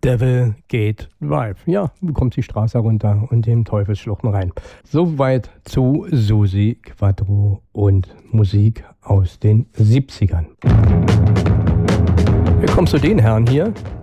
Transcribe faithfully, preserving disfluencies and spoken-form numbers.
Devil Gate Drive. Ja, du kommst die Straße runter und den Teufelsschluchten rein. Soweit zu Susi Quattro und Musik aus den siebzigern. Wir kommen zu den Herren hier.